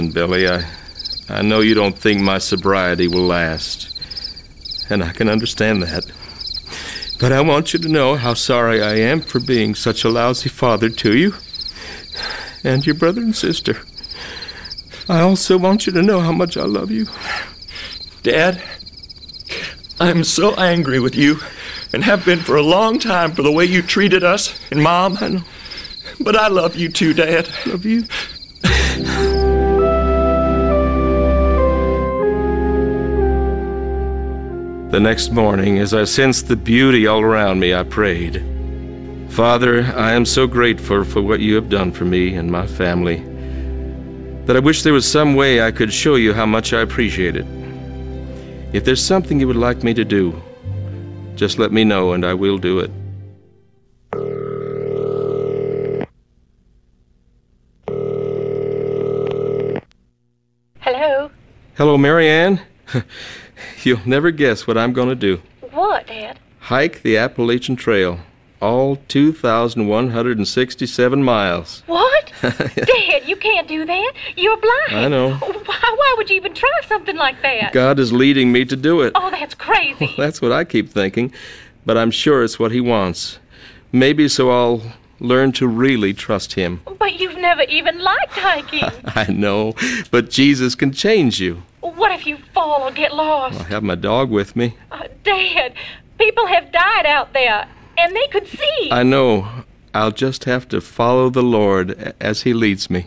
Billy, I know you don't think my sobriety will last, and I can understand that. But I want you to know how sorry I am for being such a lousy father to you and your brother and sister. I also want you to know how much I love you. Dad, I'm so angry with you and have been for a long time for the way you treated us and Mom. I know. But I love you too, Dad. Love you. The next morning, as I sensed the beauty all around me, I prayed, Father, I am so grateful for what you have done for me and my family that I wish there was some way I could show you how much I appreciate it. If there's something you would like me to do, just let me know and I will do it. Hello? Hello, Mary Ann. You'll never guess what I'm going to do. What, Dad? Hike the Appalachian Trail. All 2,167 miles. What? Dad, you can't do that. You're blind. I know. Why would you even try something like that? God is leading me to do it. Oh, that's crazy. Well, that's what I keep thinking, but I'm sure it's what he wants. Maybe so I'll learn to really trust him. But you've never even liked hiking. I know, but Jesus can change you. What if you fall or get lost? I have my dog with me. Dad, people have died out there, and they could see. I know. I'll just have to follow the Lord as he leads me.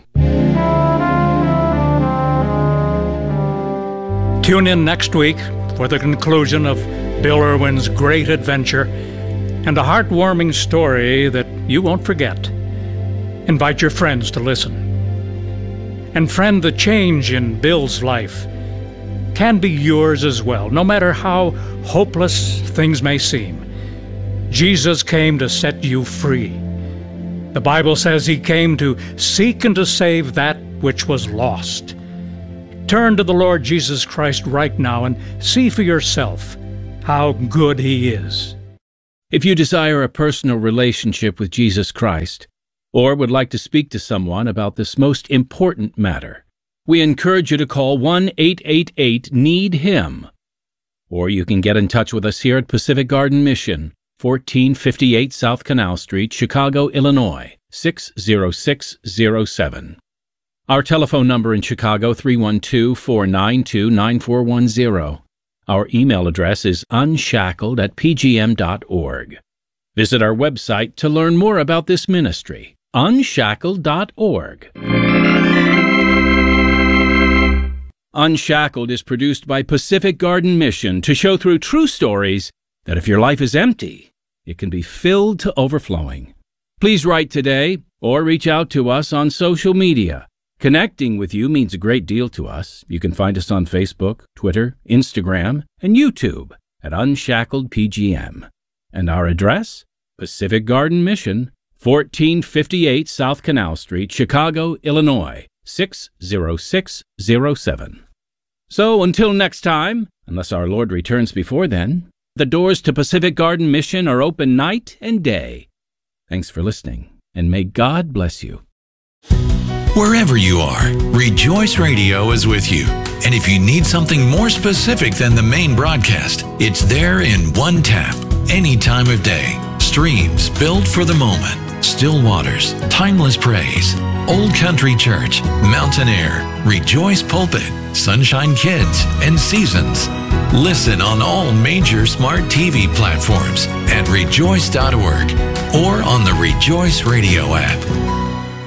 Tune in next week for the conclusion of Bill Irwin's great adventure and a heartwarming story that you won't forget. Invite your friends to listen. And friend, the change in Bill's life can be yours as well, no matter how hopeless things may seem. Jesus came to set you free. The Bible says he came to seek and to save that which was lost. Turn to the Lord Jesus Christ right now and see for yourself how good he is. If you desire a personal relationship with Jesus Christ, or would like to speak to someone about this most important matter, we encourage you to call 1-888-NEED-HIM. Or you can get in touch with us here at Pacific Garden Mission, 1458 South Canal Street, Chicago, Illinois, 60607. Our telephone number in Chicago, 312-492-9410. Our email address is unshackled@pgm.org. Visit our website to learn more about this ministry, unshackled.org. Unshackled is produced by Pacific Garden Mission to show through true stories that if your life is empty, it can be filled to overflowing. Please write today or reach out to us on social media. Connecting with you means a great deal to us. You can find us on Facebook, Twitter, Instagram, and YouTube at Unshackled PGM. And our address? Pacific Garden Mission, 1458 South Canal Street, Chicago, Illinois, 60607. So until next time, unless our Lord returns before then, the doors to Pacific Garden Mission are open night and day. Thanks for listening, and may God bless you. Wherever you are, Rejoice Radio is with you. And if you need something more specific than the main broadcast, it's there in one tap, any time of day. Streams built for the moment, Still Waters, Timeless Praise, Old Country Church, Mountain Air, Rejoice Pulpit, Sunshine Kids, and Seasons. Listen on all major smart TV platforms at rejoice.org or on the Rejoice Radio app.